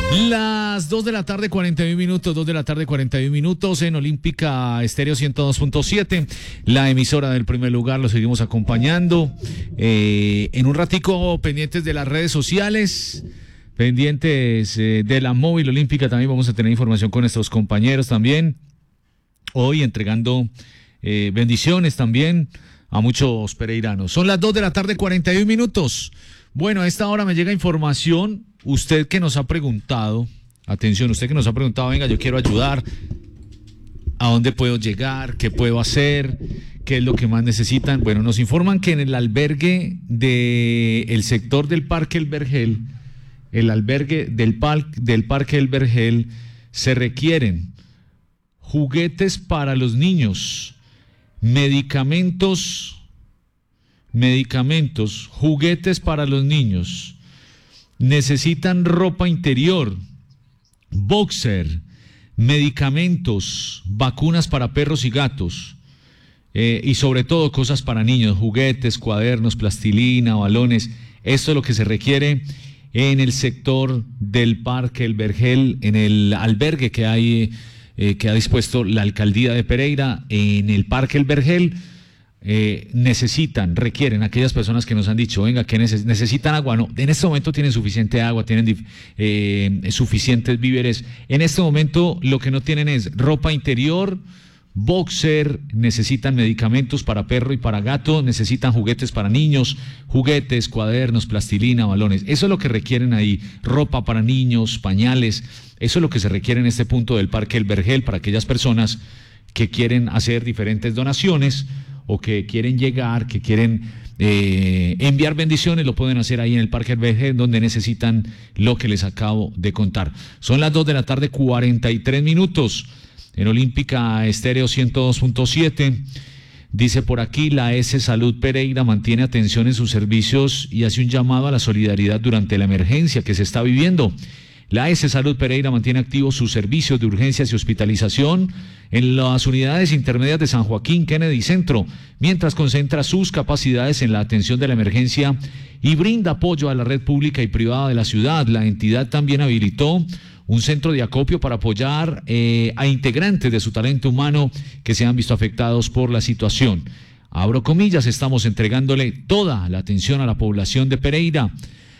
Las 2 de la tarde, 41 minutos, 2 de la tarde, 41 minutos en Olímpica Estéreo 102.7, la emisora del primer lugar, lo seguimos acompañando. En un ratico pendientes de las redes sociales, pendientes de la móvil olímpica, también vamos a tener información con nuestros compañeros también. Hoy entregando bendiciones también a muchos pereiranos. Son las 2 de la tarde, 41 minutos. Bueno, a esta hora me llega información. Usted que nos ha preguntado, atención, usted que nos ha preguntado, venga, yo quiero ayudar, ¿a dónde puedo llegar? ¿Qué puedo hacer? ¿Qué es lo que más necesitan? Bueno, nos informan que en el albergue del sector del Parque El Vergel, el albergue del Parque El Vergel, se requieren juguetes para los niños, medicamentos, juguetes para los niños. Necesitan ropa interior, boxer, medicamentos, vacunas para perros y gatos, y sobre todo cosas para niños, juguetes, cuadernos, plastilina, balones. Esto es lo que se requiere en el sector del Parque El Vergel, en el albergue que hay, que ha dispuesto la alcaldía de Pereira en el Parque El Vergel. Requieren aquellas personas que nos han dicho, venga, que necesitan agua. No, en este momento tienen suficiente agua, tienen suficientes víveres. En este momento lo que no tienen es ropa interior, boxer, necesitan medicamentos para perro y para gato, necesitan juguetes para niños, juguetes, cuadernos, plastilina, balones. Eso es lo que requieren ahí, ropa para niños, pañales. Eso es lo que se requiere en este punto del Parque El Vergel para aquellas personas que quieren hacer diferentes donaciones o que quieren llegar, que quieren enviar bendiciones. Lo pueden hacer ahí en el Parque El Vergel, donde necesitan lo que les acabo de contar. Son las 2 de la tarde, 43 minutos, en Olímpica Estéreo 102.7. Dice por aquí, la S Salud Pereira mantiene atención en sus servicios y hace un llamado a la solidaridad durante la emergencia que se está viviendo. La S Salud Pereira mantiene activos sus servicios de urgencias y hospitalización en las unidades intermedias de San Joaquín, Kennedy Centro, mientras concentra sus capacidades en la atención de la emergencia y brinda apoyo a la red pública y privada de la ciudad. La entidad también habilitó un centro de acopio para apoyar a integrantes de su talento humano que se han visto afectados por la situación. Abro comillas, estamos entregándole toda la atención a la población de Pereira.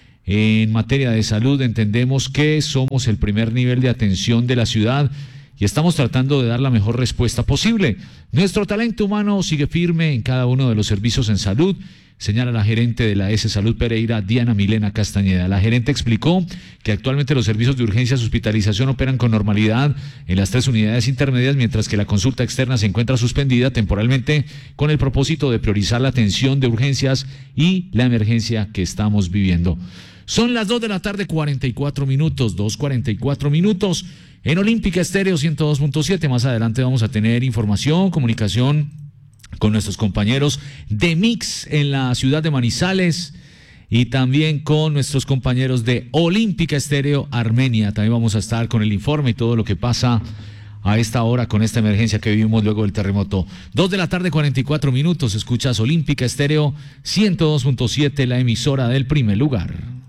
En materia de salud entendemos que somos el primer nivel de atención de la ciudad y estamos tratando de dar la mejor respuesta posible. Nuestro talento humano sigue firme en cada uno de los servicios en salud, señala la gerente de la S Salud Pereira, Diana Milena Castañeda. La gerente explicó que actualmente los servicios de urgencias y hospitalización operan con normalidad en las 3 unidades intermedias, mientras que la consulta externa se encuentra suspendida temporalmente con el propósito de priorizar la atención de urgencias y la emergencia que estamos viviendo. Son las 2 de la tarde, 44 minutos, 2:44 minutos, en Olímpica Estéreo 102.7. Más adelante vamos a tener información, comunicación con nuestros compañeros de Mix en la ciudad de Manizales y también con nuestros compañeros de Olímpica Estéreo Armenia. También vamos a estar con el informe y todo lo que pasa a esta hora con esta emergencia que vivimos luego del terremoto. 2 de la tarde, 44 minutos, escuchas Olímpica Estéreo 102.7, la emisora del primer lugar.